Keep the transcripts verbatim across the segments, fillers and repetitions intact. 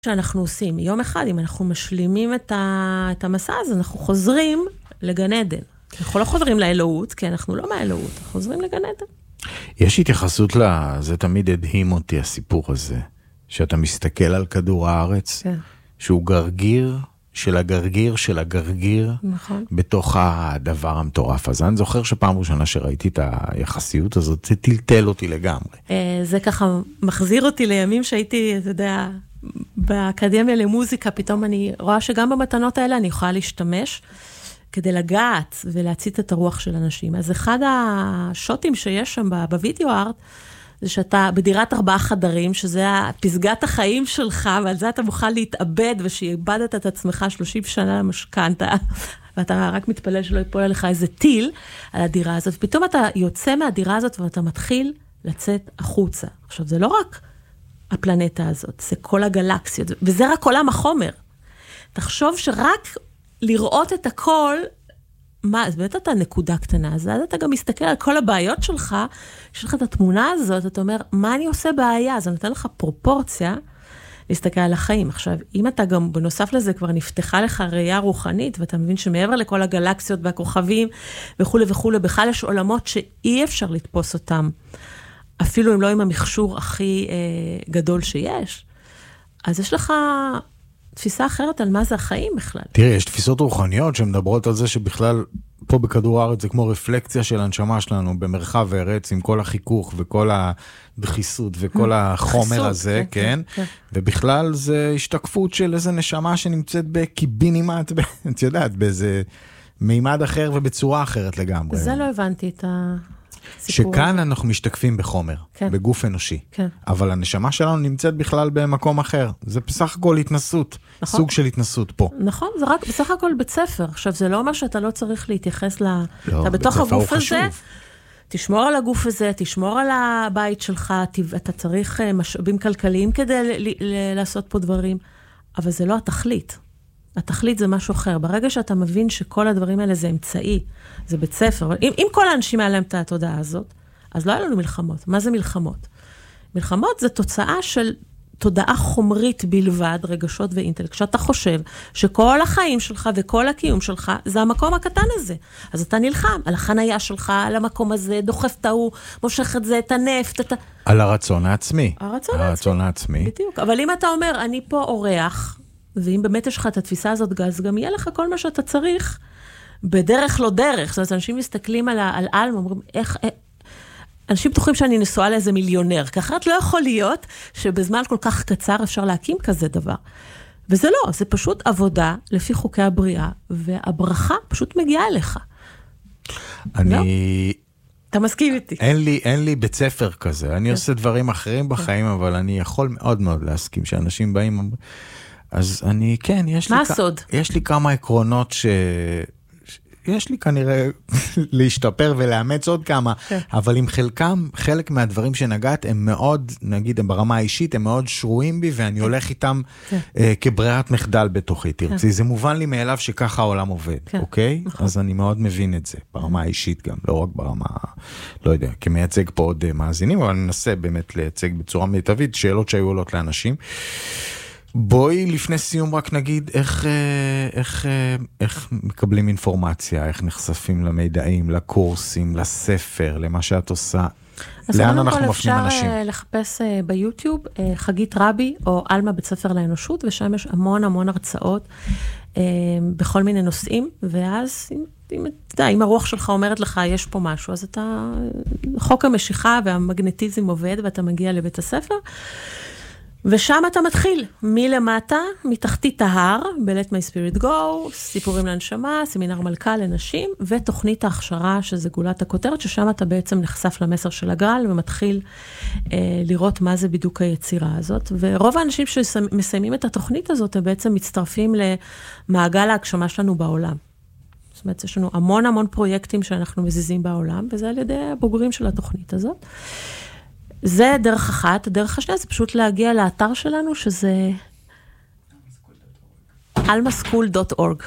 שאנחנו עושים, יום אחד, אם אנחנו משלימים את, ה... את המסע הזה, אנחנו חוזרים לגן עדן. אנחנו לא חוזרים לאלוהות, כי אנחנו לא מהאלוהות, אנחנו חוזרים לגן עדן. יש התייחסות לזה, תמיד הדהים אותי הסיפור הזה, שאתה מסתכל על כדור הארץ, כן. שהוא גרגיר של הגרגיר של הגרגיר, נכון. בתוך הדבר המטורף הזה. אני זוכר שפעם ראשונה שראיתי את היחסיות הזאת, זה טלטל אותי לגמרי. זה ככה מחזיר אותי לימים שהייתי, אתה יודע, באקדמיה למוזיקה, פתאום אני רואה שגם במתנות האלה אני יכולה להשתמש, כדי לגעת ולהציץ את הרוח של אנשים. אז אחד השוטים שיש שם בווידאו ארט, זה שאתה בדירת ארבעה חדרים, שזה פסגת החיים שלך, ועל זה אתה מוכן להתאבד, ושאיבדת את עצמך שלושים שנה למשכנתה, ואתה רק מתפלל שלא יפול עליך איזה טיל על הדירה הזאת, ופתאום אתה יוצא מהדירה הזאת, ואתה מתחיל לצאת החוצה. עכשיו, זה לא רק הפלנטה הזאת, זה כל הגלקסיות, וזה רק עולם החומר. תחשוב שרק לראות את הכל, מה, אז באמת אתה נקודה קטנה, אז אתה גם מסתכל על כל הבעיות שלך, יש לך את התמונה הזאת, אתה אומר, מה אני עושה בעיה? אז אני נותן לך פרופורציה, להסתכל על החיים. עכשיו, אם אתה גם בנוסף לזה כבר נפתחה לך ראייה רוחנית, ואתה מבין שמעבר לכל הגלקסיות והכוכבים, וכו' וכו', בכלל יש עולמות שאי אפשר לתפוס אותם, אפילו אם לא עם המכשור הכי אה, גדול שיש, אז יש לך תפיסה אחרת על מה זה החיים בכלל. תראה, יש תפיסות רוחניות שמדברות על זה שבכלל פה בכדור הארץ זה כמו רפלקציה של הנשמה שלנו במרחב ארץ, עם כל החיכוך וכל הדחיסות וכל החומר הזה, כן? ובכלל זה השתקפות של איזה נשמה שנמצאת בקיבינימט, את יודעת, באיזה מימד אחר ובצורה אחרת לגמרי. זה לא הבנתי את ה... שכאן אנחנו משתקפים בחומר, כן. בגוף אנושי. כן. אבל הנשמה שלנו נמצאת בכלל במקום אחר. זה בסך הכל התנסות, נכון. סוג של התנסות פה. נכון, זה רק בסך הכל בית ספר. עכשיו, זה לא אומר שאתה לא צריך להתייחס ל... לא, אתה בתוך הגוף הזה, חשוב. תשמור על הגוף הזה, תשמור על הבית שלך, אתה צריך משאבים כלכליים כדי ל- ל- לעשות פה דברים, אבל זה לא התכלית. התכלית זה משהו אחר. ברגע שאתה מבין שכל הדברים האלה זה אמצעי, זה בית ספר, אם, אם כל האנשים היה להם את התודעה הזאת, אז לא היה לנו מלחמות. מה זה מלחמות? מלחמות זה תוצאה של תודעה חומרית בלבד, רגשות ואינטלקט. כשאתה חושב שכל החיים שלך וכל הקיום שלך, זה המקום הקטן הזה. אז אתה נלחם על החנייה שלך, על המקום הזה, דוחף את ההוא, מושך את זה, את הנפט, את ה... על הרצון העצמי. הרצון, הרצון העצמי. העצמי. בדיוק. אבל אם אתה אומר, אני פה אורח, ואם באמת יש לך את התפיסה הזאת, אז גם יהיה לך כל מה שאתה צריך, בדרך לא דרך. זאת אומרת, אנשים מסתכלים על, על אלמה, אומרים, איך, אנשים בטוחים שאני נשואה לאיזה מיליונר, כי אחרת לא יכול להיות שבזמן כל כך קצר אפשר להקים כזה דבר. וזה לא, זה פשוט עבודה לפי חוקי הבריאה, והברכה פשוט מגיעה אליך. אני... לא? אתה מסכים איתי. אין לי, אין לי בית ספר כזה. אני עושה דברים אחרים בחיים, אבל אני יכול מאוד מאוד להסכים שאנשים באים... אז אני, כן, יש לי... מה הסוד? יש לי כמה עקרונות ש... יש לי כנראה להשתפר ולאמץ עוד כמה, אבל עם חלקם, חלק מהדברים שנגעת, הם מאוד, נגיד, הם ברמה האישית, הם מאוד שרויים בי, ואני הולך איתם כברירת מחדל בתוכי, תרצי. זה מובן לי מאליו שככה העולם עובד, אוקיי? אז אני מאוד מבין את זה, ברמה האישית גם, לא רק ברמה, לא יודע, כמייצג פה עוד מאזינים, אבל אני אנסה באמת לייצג בצורה מיטבית, שאלות שהיו עולות לאנשים. בואי לפני סיום רק נגיד איך, איך, איך מקבלים אינפורמציה, איך נחשפים למידעים, לקורסים, לספר, למה שאת עושה. לאן אנחנו מפנים אנשים? אפשר לחפש ביוטיוב חגית רבי או אלמה בית ספר לאנושות, ושם יש המון המון הרצאות בכל מיני נושאים, ואז אם, אם, אם הרוח שלך אומרת לך יש פה משהו, אז אתה, חוק המשיכה והמגנטיזם עובד ואתה מגיע לבית הספר, ושם אתה מתחיל, מלמטה, מתחתית ההר, ב-Let My Spirit Go, סיפורים להנשמה, סמינר מלכה לנשים, ותוכנית ההכשרה, שזה גולת הכותרת, ששם אתה בעצם נחשף למסר של הגרל, ומתחיל אה, לראות מה זה בדיוק היצירה הזאת. ורוב האנשים שמסיימים את התוכנית הזאת, הם בעצם מצטרפים למעגל ההגשמה שלנו בעולם. זאת אומרת, יש לנו המון המון פרויקטים שאנחנו מזיזים בעולם, וזה על ידי הבוגרים של התוכנית הזאת. זה דרך אחת, דרך השנייה זה פשוט להגיע לאתר שלנו, שזה אלמה סקול דוט אורג.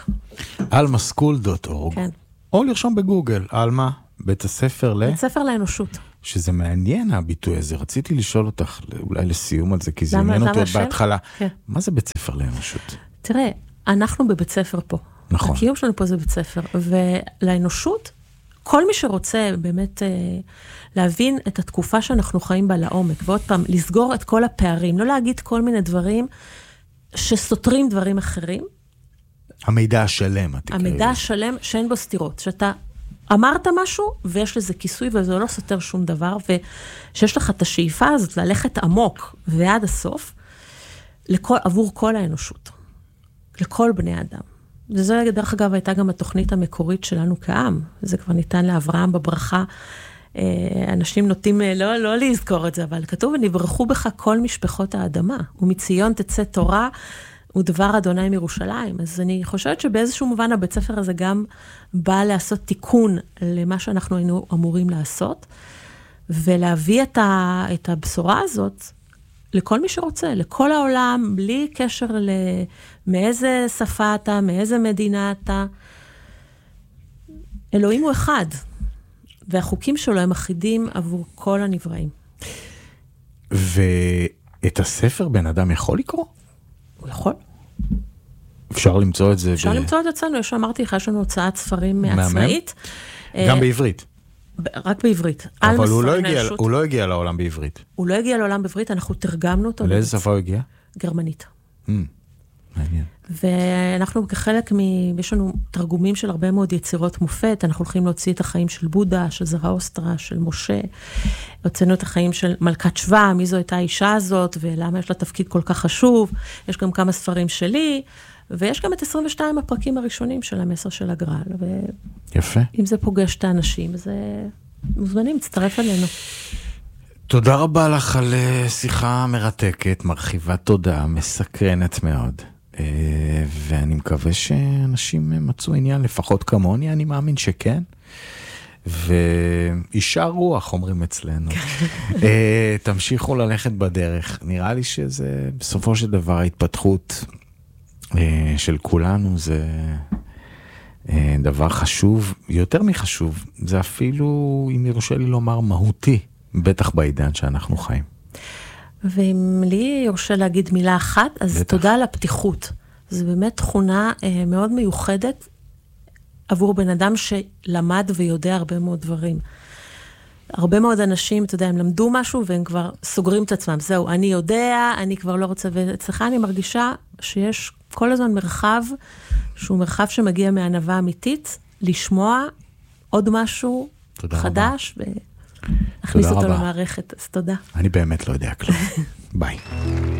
אלמה סקול דוט אורג. כן. או לרשום בגוגל, אלמה, בית הספר ל... בית ספר לאנושות. שזה מעניין הביטוי הזה, רציתי לשאול אותך אולי לסיום על זה, כי זה עניין אותי עוד בהתחלה. כן. מה זה בית ספר לאנושות? תראה, אנחנו בבית ספר פה. נכון. הקיום שלנו פה זה בית ספר, ולאנושות, כל מי שרוצה באמת אה, להבין את התקופה שאנחנו חיים בה לעומק, ועוד פעם, לסגור את כל הפערים, לא להגיד כל מיני דברים שסותרים דברים אחרים. המידע השלם, את תקראי. המידע השלם שאין בו סתירות, שאתה אמרת משהו, ויש לזה כיסוי, וזה לא סותר שום דבר, ושיש לך את השאיפה הזאת ללכת עמוק ועד הסוף, לכל, עבור כל האנושות, לכל בני אדם. וזו, דרך אגב, הייתה גם התוכנית המקורית שלנו כעם. זה כבר ניתן לאברהם בברכה. אנשים נוטים לא, לא לזכור את זה, אבל כתוב, ונברכו בך כל משפחות האדמה, ומציון תצא תורה, ודבר אדוני מירושלים. אז אני חושבת שבאיזשהו מובן הבית ספר הזה גם בא לעשות תיקון למה שאנחנו היינו אמורים לעשות, ולהביא את, ה, את הבשורה הזאת לכל מי שרוצה, לכל העולם, בלי קשר ל... מאיזה שפה אתה, מאיזה מדינה אתה. אלוהים הוא אחד, והחוקים שלו הם אחידים עבור כל הנבראים. ואת הספר בן אדם יכול לקרוא? הוא יכול. אפשר למצוא את זה? אפשר ב... למצוא את אצלנו, יש שאמרתי לך, יש לנו הוצאת ספרים עצמאית. גם בעברית? רק בעברית. אבל הוא לא, הגיע, הוא לא הגיע לעולם בעברית. הוא לא הגיע לעולם בעברית, אנחנו תרגמנו אותו. לאיזה שפה הוא הגיע? גרמנית. Mm, מעניין. ואנחנו כחלק מ... יש לנו תרגומים של הרבה מאוד יצירות מופת, אנחנו הולכים להוציא את החיים של בודה, של זרעוסטרה, של משה, הוצאנו את החיים של מלכת שבא, מי זו הייתה האישה הזאת, ולמה יש לה תפקיד כל כך חשוב, יש גם כמה ספרים שלי, ויש גם את עשרים ושתיים הפרקים הראשונים של המסר של הגרל. ו... יפה. אם זה פוגש את האנשים, אז מוזמנים, תצטרף אלינו. תודה רבה לך על שיחה מרתקת, מרחיבת תודה, מסקרנת מאוד. ואני מקווה שאנשים מצאו עניין, לפחות כמוני, אני מאמין שכן. ואישה רוח, אומרים אצלנו. תמשיכו ללכת בדרך. נראה לי שזה בסופו של דבר ההתפתחות של כולנו, זה דבר חשוב, יותר מחשוב. זה אפילו, אם יורשה לי לומר, מהותי, בטח בעידן שאנחנו חיים. ואם לי יורשה להגיד מילה אחת, אז בטח. תודה על הפתיחות. זו באמת תכונה אה, מאוד מיוחדת עבור בן אדם שלמד ויודע הרבה מאוד דברים. הרבה מאוד אנשים, אתה יודע, הם למדו משהו והם כבר סוגרים את עצמם. זהו, אני יודע, אני כבר לא רוצה, ואצלך אני מרגישה שיש כל הזמן מרחב, שהוא מרחב שמגיע מענווה אמיתית, לשמוע עוד משהו חדש, ו... להכניס אותו למערכת, אז תודה. אני באמת לא יודע כלום. ביי.